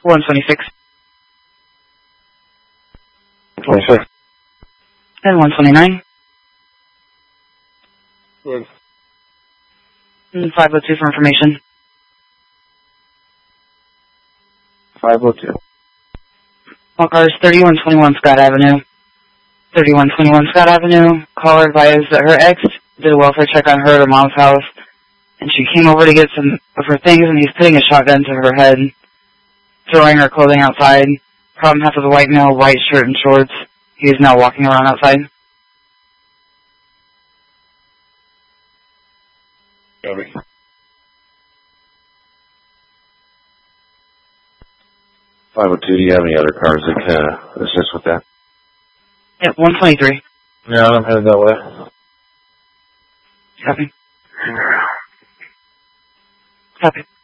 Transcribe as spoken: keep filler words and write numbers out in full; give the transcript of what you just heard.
one twenty-six. twenty-six. And one twenty-nine. Good. And five oh two for information. five oh two. All cars, thirty-one twenty-one Scott Avenue. thirty-one twenty-one Scott Avenue. Caller advised that her ex did a welfare check on her at her mom's house, and she came over to get some of her things, and he's putting a shotgun to her head, throwing her clothing outside. Problem half of the white male, white shirt and shorts. He is now walking around outside. Copy. five oh two, do you have any other cars that can uh, assist with that? Yep, one twenty-three. No, I'm headed that way. Copy. Copy.